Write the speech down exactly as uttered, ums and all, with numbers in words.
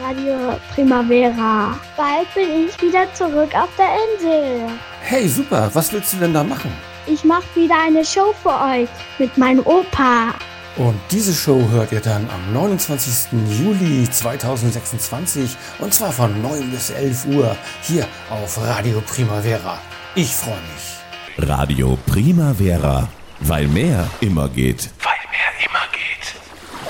Radio Primavera. Bald bin ich wieder zurück auf der Insel. Hey, super. Was willst du denn da machen? Ich mache wieder eine Show für euch mit meinem Opa. Und diese Show hört ihr dann am neunundzwanzigsten Juli zweitausendsechsundzwanzig und zwar von neun bis elf Uhr hier auf Radio Primavera. Ich freue mich. Radio Primavera, weil mehr immer geht. Weil mehr immer